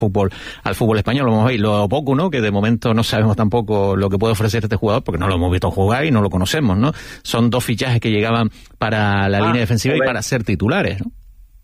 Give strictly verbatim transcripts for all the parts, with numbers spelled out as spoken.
fútbol al fútbol español, lo hemos visto, lo poco, ¿no? Que de momento no sabemos tampoco lo que puede ofrecer este jugador porque no lo hemos visto jugar y no lo conocemos, ¿no? Son dos fichajes que llegaban para la ah, línea defensiva y para ser titulares, ¿no?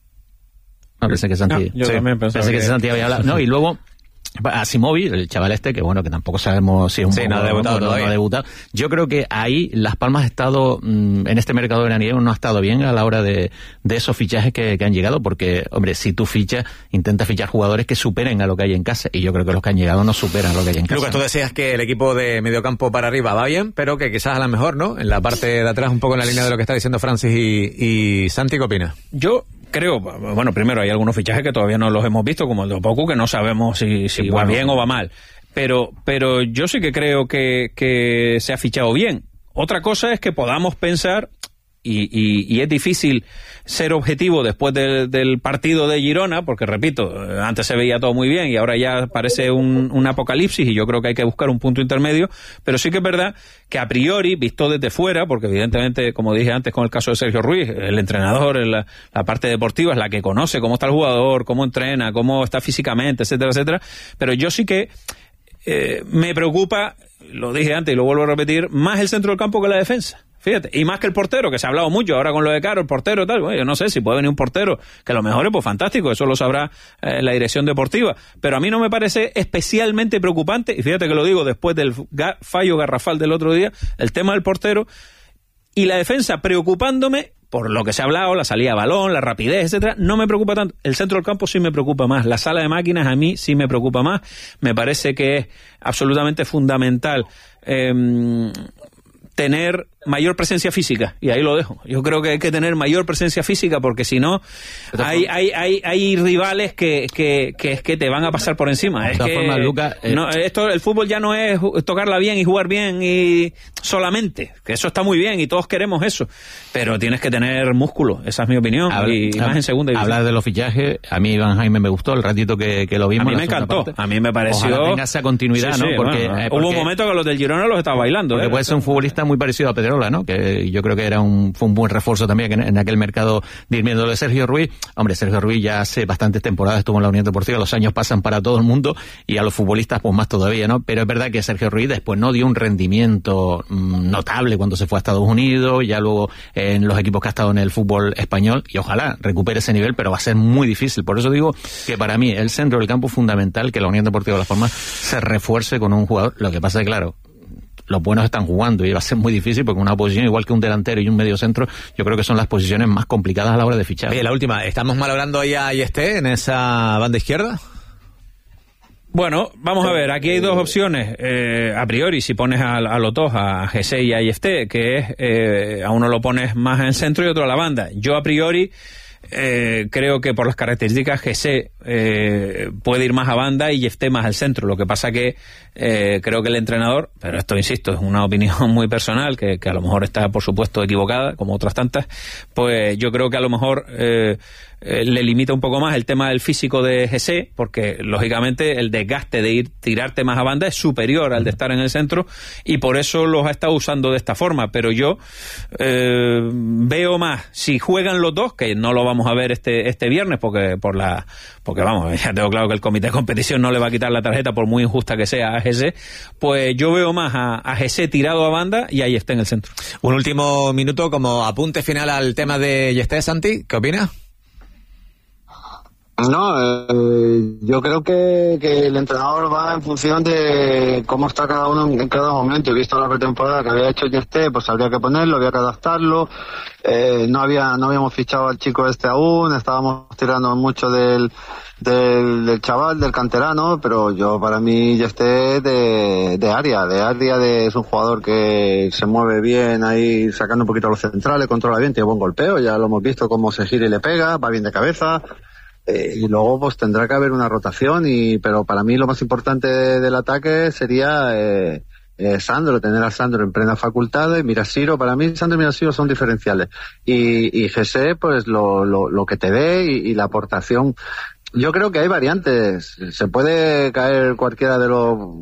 No, pensé que Santi, no, yo sí, también pensé pensé que, que Santi había hablado, ¿no? Y luego Asimovic, el chaval este, que bueno, que tampoco sabemos si es un sí, poco, no ha debutado, no, no ha debutado. Yo creo que ahí Las Palmas ha estado, mmm, en este mercado veraniego, no ha estado bien a la hora de, de esos fichajes que, que han llegado, porque, hombre, si tú fichas, intentas fichar jugadores que superen a lo que hay en casa, y yo creo que los que han llegado no superan lo que hay en casa. Lucas, tú decías que el equipo de mediocampo para arriba va bien, pero que quizás a lo mejor, ¿no? En la parte de atrás, un poco en la línea de lo que está diciendo Francis y, y Santi, ¿qué opina? Yo creo, bueno, primero hay algunos fichajes que todavía no los hemos visto, como el de Opoku, que no sabemos si, si sí, va bueno. bien o va mal. Pero, pero yo sí que creo que, que se ha fichado bien. Otra cosa es que podamos pensar, y, y, y es difícil ser objetivo después de, del partido de Girona, porque repito, antes se veía todo muy bien y ahora ya parece un, un apocalipsis, y yo creo que hay que buscar un punto intermedio, pero sí que es verdad que a priori, visto desde fuera, porque evidentemente, como dije antes con el caso de Sergio Ruiz, el entrenador, la, la parte deportiva es la que conoce cómo está el jugador, cómo entrena, cómo está físicamente, etcétera, etcétera, pero yo sí que eh, me preocupa, lo dije antes y lo vuelvo a repetir, más el centro del campo que la defensa. Fíjate, y más que el portero, que se ha hablado mucho ahora con lo de Caro, el portero y tal, bueno, yo no sé si puede venir un portero que lo mejore, pues fantástico, eso lo sabrá eh, la dirección deportiva, pero a mí no me parece especialmente preocupante, y fíjate que lo digo después del ga- fallo garrafal del otro día, el tema del portero y la defensa preocupándome por lo que se ha hablado, la salida de balón, la rapidez, etcétera, no me preocupa tanto. El centro del campo sí me preocupa más. La sala de máquinas a mí sí me preocupa más. Me parece que es absolutamente fundamental eh, tener mayor presencia física, y ahí lo dejo. Yo creo que hay que tener mayor presencia física, porque si no hay, hay, hay, hay rivales que, que, que, que te van a pasar por encima. Es que forma, Luca, eh... no, esto, el fútbol ya no es tocarla bien y jugar bien y solamente, que eso está muy bien y todos queremos eso, pero tienes que tener músculo, esa es mi opinión. Habla, y más en segunda división. Hablar de los fichajes, a mí Iván Jaime me gustó el ratito que, que lo vimos. A mí me encantó, parte. a mí me pareció... Ojalá tenga esa continuidad, sí, ¿no? Sí, porque, bueno, eh, porque hubo un momento que los del Girona los estaba bailando. Porque ¿eh? puede ser un futbolista muy parecido a Pedrola, ¿no? Que yo creo que era un, fue un buen refuerzo también en, en aquel mercado de Irmiendo de Sergio Ruiz. Hombre, Sergio Ruiz ya hace bastantes temporadas estuvo en la Unión Deportiva, los años pasan para todo el mundo y a los futbolistas pues más todavía, ¿no? Pero es verdad que Sergio Ruiz después no dio un rendimiento mmm, notable cuando se fue a Estados Unidos, ya luego eh, en los equipos que ha estado en el fútbol español, y ojalá recupere ese nivel, pero va a ser muy difícil. Por eso digo que para mí el centro del campo es fundamental que la Unión Deportiva de Las Palmas se refuerce con un jugador. Lo que pasa es que, claro, los buenos están jugando y va a ser muy difícil, porque una posición igual que un delantero y un medio centro, yo creo que son las posiciones más complicadas a la hora de fichar. Oye, la última, ¿estamos malogrando ahí a Yesté en esa banda izquierda? Bueno, vamos a ver, aquí hay dos opciones, eh, a priori, si pones a, a los dos, a Jesse y a Yesté, que es, eh, a uno lo pones más en el centro y otro a la banda. Yo a priori Eh, creo que por las características G C eh, puede ir más a banda y Yefté más al centro. Lo que pasa que eh, creo que el entrenador, pero esto insisto, es una opinión muy personal, que, que a lo mejor está por supuesto equivocada, como otras tantas, pues yo creo que a lo mejor eh, eh, le limita un poco más el tema del físico de G C, porque lógicamente el desgaste de ir tirarte más a banda es superior al de estar en el centro, y por eso los ha estado usando de esta forma. Pero yo eh, veo más, si juegan los dos, que no lo vamos a ver este este viernes, porque por la porque vamos, ya tengo claro que el comité de competición no le va a quitar la tarjeta por muy injusta que sea a G C, pues yo veo más a, a G C tirado a banda y ahí está en el centro. Un último minuto como apunte final al tema de Yesté, Santi, ¿qué opinas? No, eh, yo creo que, que el entrenador va en función de cómo está cada uno en, en cada momento. He visto la pretemporada que había hecho Yesté, pues habría que ponerlo, había que adaptarlo. Eh, no había, no habíamos fichado al chico este aún, estábamos tirando mucho del, del, del chaval, del canterano, pero yo para mí Yesté de, de área, de área de, es un jugador que se mueve bien ahí, sacando un poquito a los centrales, controla bien, tiene buen golpeo, ya lo hemos visto cómo se gira y le pega, va bien de cabeza. Eh, y luego pues tendrá que haber una rotación, y pero para mí lo más importante de, del ataque sería eh, eh, Sandro, tener a Sandro en plena facultad, y Mirasiro, para mí Sandro y Mirasiro son diferenciales, y, y G C pues lo, lo, lo que te dé y, y la aportación. Yo creo que hay variantes, se puede caer cualquiera de los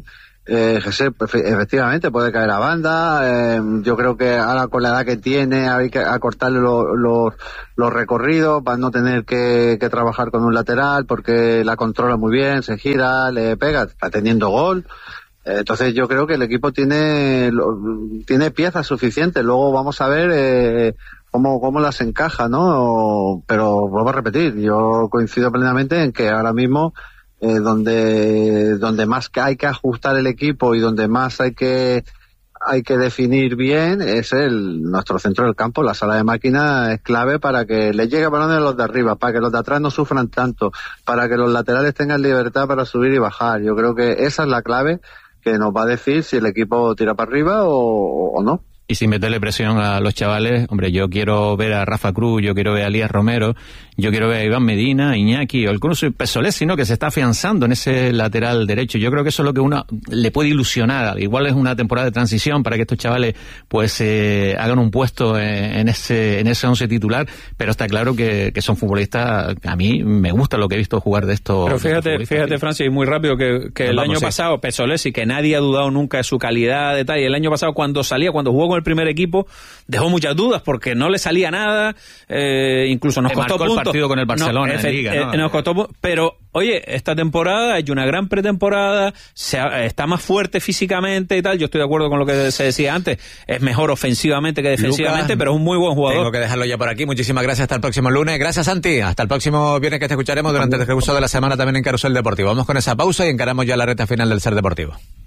Eh, Jesús, efectivamente, puede caer a banda. Eh, yo creo que ahora con la edad que tiene hay que acortarle los lo, lo recorridos para no tener que, que trabajar con un lateral, porque la controla muy bien, se gira, le pega, está teniendo gol. Eh, entonces yo creo que el equipo tiene lo, tiene piezas suficientes. Luego vamos a ver eh, cómo, cómo las encaja, ¿no? Pero vuelvo a repetir, yo coincido plenamente en que ahora mismo Eh, donde donde más que hay que ajustar el equipo y donde más hay que hay que definir bien es el nuestro centro del campo. La sala de máquinas es clave para que les llegue balones a los de arriba, para que los de atrás no sufran tanto, para que los laterales tengan libertad para subir y bajar. Yo creo que esa es la clave que nos va a decir si el equipo tira para arriba o, o no. Y sin meterle presión a los chavales, hombre, yo quiero ver a Rafa Cruz, yo quiero ver a Elías Romero, yo quiero ver a Iván Medina, Iñaki o el Cruz y Pesolesi, ¿no? Que se está afianzando en ese lateral derecho. Yo creo que eso es lo que uno le puede ilusionar. Igual es una temporada de transición para que estos chavales pues eh, hagan un puesto en, en ese en ese once titular, pero está claro que, que son futbolistas. A mí me gusta lo que he visto jugar de estos. Pero fíjate, fíjate, Francis, muy rápido que, que el año pasado Pesolesi, que nadie ha dudado nunca de su calidad, de tal, y el año pasado cuando salía, cuando jugó con el primer equipo, dejó muchas dudas porque no le salía nada, eh, incluso nos Le costó marcó puntos. el partido con el Barcelona no, en Liga, ¿no? eh, nos costó, pero oye, esta temporada ha hecho una gran pretemporada, se ha, está más fuerte físicamente y tal. Yo estoy de acuerdo con lo que se decía antes, es mejor ofensivamente que defensivamente, Lucas, pero es un muy buen jugador. Tengo que dejarlo ya por aquí. Muchísimas gracias, hasta el próximo lunes. Gracias, Santi, hasta el próximo viernes, que te escucharemos durante el curso de la semana también en Carrusel Deportivo. Vamos con esa pausa y encaramos ya la recta final del Ser Deportivo.